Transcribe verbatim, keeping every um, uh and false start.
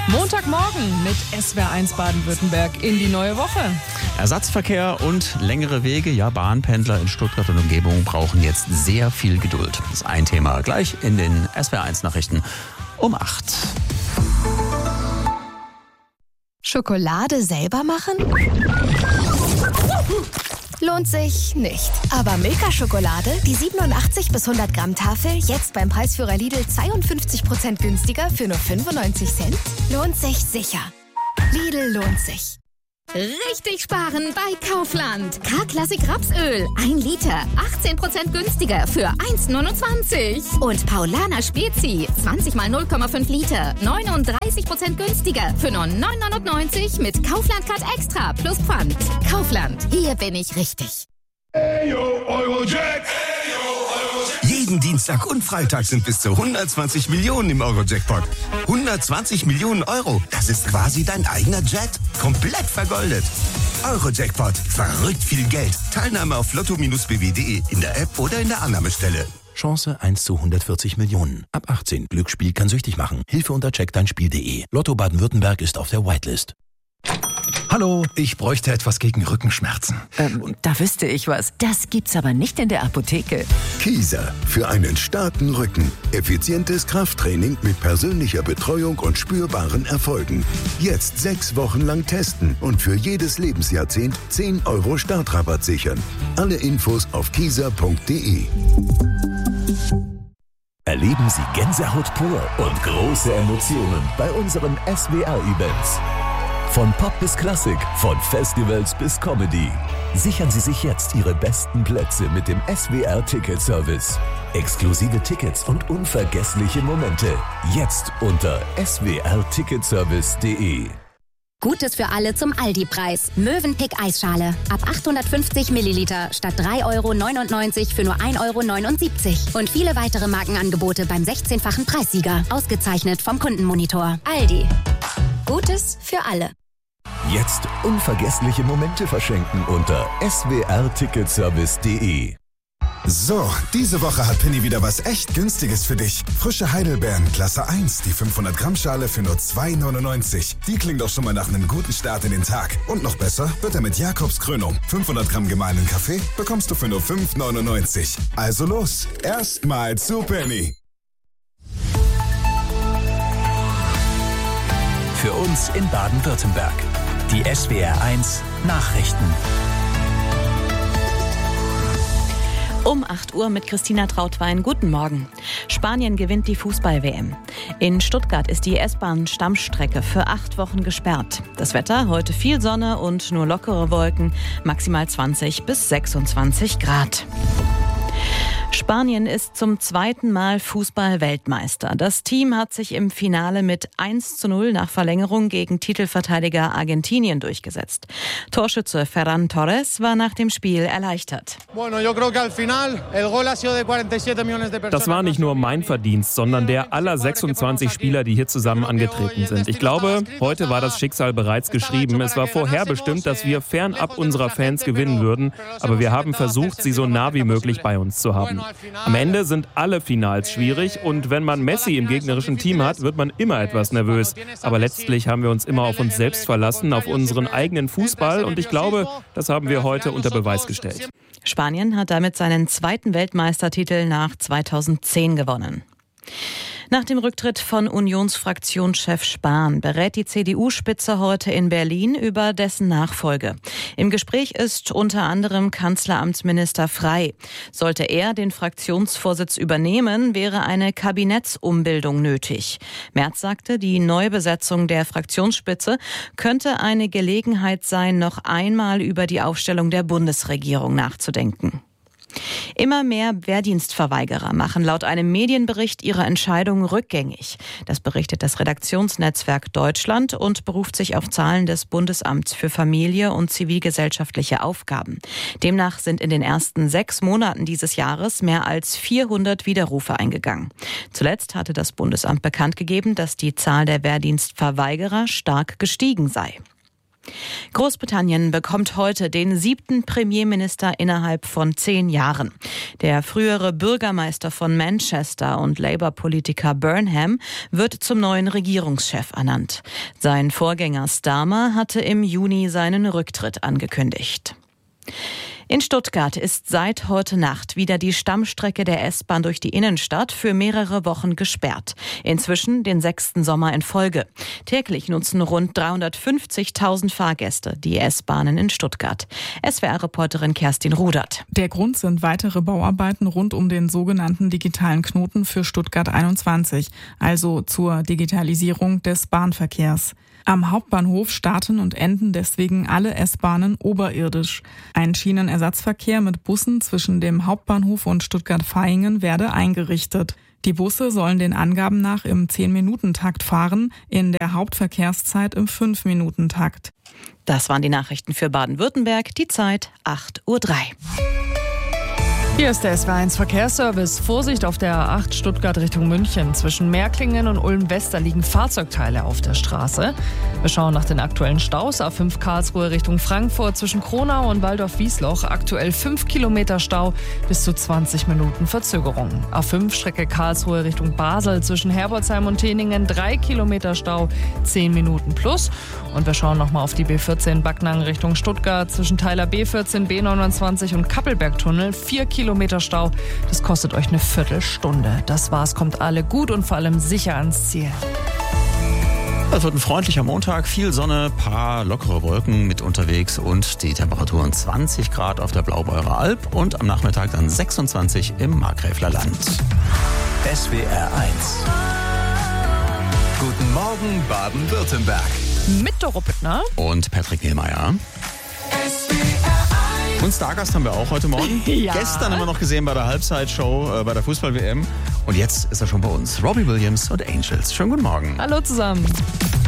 Montagmorgen mit S W R eins Baden-Württemberg in die neue Woche. Ersatzverkehr und längere Wege. Ja, Bahnpendler in Stuttgart und Umgebung brauchen jetzt sehr viel Geduld. Das ist ein Thema gleich in den S W R eins Nachrichten um acht. Schokolade selber machen? Lohnt sich nicht. Aber Milka-Schokolade, die siebenundachtzig bis hundert Gramm Tafel, jetzt beim Preisführer Lidl zweiundfünfzig Prozent günstiger für nur fünfundneunzig Cent? Lohnt sich sicher. Lidl lohnt sich. Richtig sparen bei Kaufland. K-Klassik Rapsöl. ein Liter. achtzehn Prozent günstiger für eins neunundzwanzig. Und Paulaner Spezi. zwanzig mal null Komma fünf Liter. neununddreißig Prozent günstiger für nur neun neunundneunzig mit Kaufland Card Extra plus Pfand. Kaufland. Hier bin ich richtig. Ayo, Eurojack. Jeden Dienstag und Freitag sind bis zu hundertzwanzig Millionen im Euro-Jackpot. hundertzwanzig Millionen Euro, das ist quasi dein eigener Jet. Komplett vergoldet. Euro-Jackpot, verrückt viel Geld. Teilnahme auf lotto b w punkt de in der App oder in der Annahmestelle. Chance eins zu hundertvierzig Millionen. Ab achtzehn. Glücksspiel kann süchtig machen. Hilfe unter check dein spiel punkt de. Lotto Baden-Württemberg ist auf der Whitelist. Hallo, ich bräuchte etwas gegen Rückenschmerzen. Ähm, da wüsste ich was. Das gibt's aber nicht in der Apotheke. Kieser, für einen starken Rücken. Effizientes Krafttraining mit persönlicher Betreuung und spürbaren Erfolgen. Jetzt sechs Wochen lang testen und für jedes Lebensjahrzehnt zehn Euro Startrabatt sichern. Alle Infos auf kieser punkt de. Erleben Sie Gänsehaut pur und große Emotionen bei unseren S W R-Events. Von Pop bis Klassik, von Festivals bis Comedy. Sichern Sie sich jetzt Ihre besten Plätze mit dem S W R-Ticket-Service. Exklusive Tickets und unvergessliche Momente. Jetzt unter s w r ticketservice punkt de. Gutes für alle zum Aldi-Preis. Mövenpick Eisschale. Ab achthundertfünfzig Milliliter statt drei Euro neunundneunzig für nur ein Euro neunundsiebzig. Und viele weitere Markenangebote beim sechzehnfachen Preissieger. Ausgezeichnet vom Kundenmonitor. Aldi. Gutes für alle. Jetzt unvergessliche Momente verschenken unter s w r ticketservice punkt de. So, diese Woche hat Penny wieder was echt Günstiges für dich. Frische Heidelbeeren, Klasse eins, die fünfhundert Gramm Schale für nur zwei neunundneunzig. Die klingt doch schon mal nach einem guten Start in den Tag. Und noch besser wird er mit Jakobs Krönung. fünfhundert Gramm gemahlenen Kaffee bekommst du für nur fünf neunundneunzig. Also los, erstmal zu Penny. Für uns in Baden-Württemberg. Die S W R eins Nachrichten. Um acht Uhr mit Christina Trautwein. Guten Morgen. Spanien gewinnt die Fußball-W M. In Stuttgart ist die S-Bahn-Stammstrecke für acht Wochen gesperrt. Das Wetter, heute viel Sonne und nur lockere Wolken, maximal zwanzig bis sechsundzwanzig Grad. Spanien ist zum zweiten Mal Fußball-Weltmeister. Das Team hat sich im Finale mit eins zu null nach Verlängerung gegen Titelverteidiger Argentinien durchgesetzt. Torschütze Ferran Torres war nach dem Spiel erleichtert. Das war nicht nur mein Verdienst, sondern der aller sechsundzwanzig Spieler, die hier zusammen angetreten sind. Ich glaube, heute war das Schicksal bereits geschrieben. Es war vorherbestimmt, dass wir fernab unserer Fans gewinnen würden. Aber wir haben versucht, sie so nah wie möglich bei uns zu haben. Am Ende sind alle Finals schwierig und wenn man Messi im gegnerischen Team hat, wird man immer etwas nervös. Aber letztlich haben wir uns immer auf uns selbst verlassen, auf unseren eigenen Fußball und ich glaube, das haben wir heute unter Beweis gestellt. Spanien hat damit seinen zweiten Weltmeistertitel nach zweitausendzehn gewonnen. Nach dem Rücktritt von Unionsfraktionschef Spahn berät die C D U-Spitze heute in Berlin über dessen Nachfolge. Im Gespräch ist unter anderem Kanzleramtsminister Frey. Sollte er den Fraktionsvorsitz übernehmen, wäre eine Kabinettsumbildung nötig. Merz sagte, die Neubesetzung der Fraktionsspitze könnte eine Gelegenheit sein, noch einmal über die Aufstellung der Bundesregierung nachzudenken. Immer mehr Wehrdienstverweigerer machen laut einem Medienbericht ihre Entscheidung rückgängig. Das berichtet das Redaktionsnetzwerk Deutschland und beruft sich auf Zahlen des Bundesamts für Familie und zivilgesellschaftliche Aufgaben. Demnach sind in den ersten sechs Monaten dieses Jahres mehr als vierhundert Widerrufe eingegangen. Zuletzt hatte das Bundesamt bekannt gegeben, dass die Zahl der Wehrdienstverweigerer stark gestiegen sei. Großbritannien bekommt heute den siebten Premierminister innerhalb von zehn Jahren. Der frühere Bürgermeister von Manchester und Labour-Politiker Burnham wird zum neuen Regierungschef ernannt. Sein Vorgänger Starmer hatte im Juni seinen Rücktritt angekündigt. In Stuttgart ist seit heute Nacht wieder die Stammstrecke der S-Bahn durch die Innenstadt für mehrere Wochen gesperrt. Inzwischen den sechsten Sommer in Folge. Täglich nutzen rund dreihundertfünfzigtausend Fahrgäste die S-Bahnen in Stuttgart. S W R-Reporterin Kerstin Rudert. Der Grund sind weitere Bauarbeiten rund um den sogenannten digitalen Knoten für Stuttgart einundzwanzig, also zur Digitalisierung des Bahnverkehrs. Am Hauptbahnhof starten und enden deswegen alle S-Bahnen oberirdisch. Ein Schienenersatzverkehr mit Bussen zwischen dem Hauptbahnhof und Stuttgart-Vaihingen werde eingerichtet. Die Busse sollen den Angaben nach im zehn-Minuten-Takt fahren, in der Hauptverkehrszeit im fünf Minuten Takt. Das waren die Nachrichten für Baden-Württemberg. Die Zeit acht Uhr drei. Hier ist der S W R eins Verkehrsservice. Vorsicht auf der A acht Stuttgart Richtung München. Zwischen Märklingen und Ulm-West liegen Fahrzeugteile auf der Straße. Wir schauen nach den aktuellen Staus. A fünf Karlsruhe Richtung Frankfurt zwischen Kronau und Waldorf-Wiesloch. Aktuell fünf Kilometer Stau, bis zu zwanzig Minuten Verzögerung. A fünf Strecke Karlsruhe Richtung Basel zwischen Herbolzheim und Teningen. drei Kilometer Stau, zehn Minuten plus. Und wir schauen nochmal auf die B vierzehn Backnang Richtung Stuttgart zwischen Teiler B vierzehn, B neunundzwanzig und Kappelbergtunnel. vier Kilometer Stau. Das kostet euch eine Viertelstunde. Das war's, kommt alle gut und vor allem sicher ans Ziel. Es wird ein freundlicher Montag, viel Sonne, paar lockere Wolken mit unterwegs und die Temperaturen zwanzig Grad auf der Blaubeurer Alb und am Nachmittag dann sechsundzwanzig im Markgräfler Land. S W R eins. Guten Morgen Baden-Württemberg. Mit Doro Pittner und Patrick Niemeyer. Und Stargast haben wir auch heute Morgen. Ja. Gestern haben wir noch gesehen bei der Halbzeitshow äh, bei der Fußball-W M. Und jetzt ist er schon bei uns. Robbie Williams und Angels. Schönen guten Morgen. Hallo zusammen.